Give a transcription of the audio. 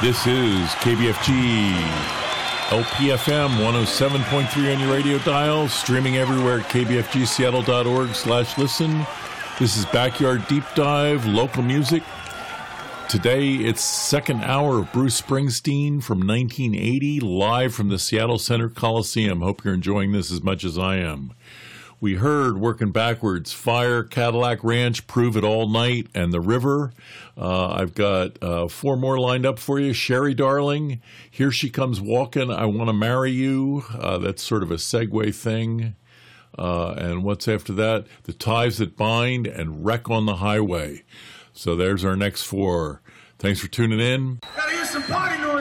This is KBFG, LPFM 107.3 on your radio dial, streaming everywhere at kbfgseattle.org/listen. This is Backyard Deep Dive, local music. Today, it's second hour of Bruce Springsteen from 1980, live from the Seattle Center Coliseum. Hope you're enjoying this as much as I am. We heard, working backwards, Fire, Cadillac Ranch, Prove It All Night, and The River. I've got four more lined up for you. Sherry Darling, Here She Comes Walking, I Want to Marry You. That's sort of a segue thing. And what's after that? The Ties That Bind and Wreck on the Highway. So there's our next four. Thanks for tuning in. Gotta hear some party noise.